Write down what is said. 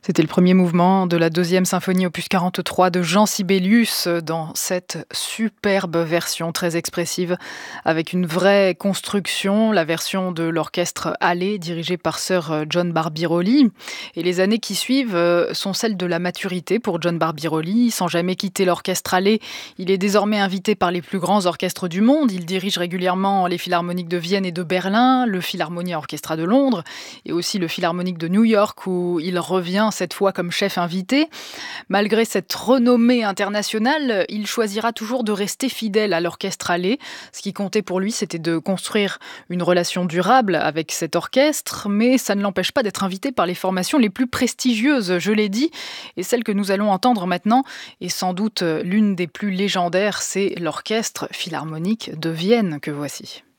C'était le premier mouvement de la deuxième symphonie opus 43 de Jean Sibelius dans cette superbe version très expressive avec une vraie construction, la version de l'orchestre Hallé dirigé par Sir John Barbirolli. Et les années qui suivent sont celles de la maturité pour John Barbirolli. Sans jamais quitter l'orchestre Hallé, il est désormais invité par les plus grands orchestres du monde. Il dirige régulièrement les philharmoniques de Vienne et de Berlin, le Philharmonia Orchestra de Londres et aussi le Philharmonique de New York où il revient cette fois comme chef invité. Malgré cette renommée internationale, il choisira toujours de rester fidèle à l'orchestre Hallé. Ce qui comptait pour lui, c'était de construire une relation durable avec cet orchestre, mais ça ne l'empêche pas d'être invité par les formations les plus prestigieuses, je l'ai dit. Et celle que nous allons entendre maintenant est sans doute l'une des plus légendaires, c'est l'Orchestre Philharmonique de Vienne que voici.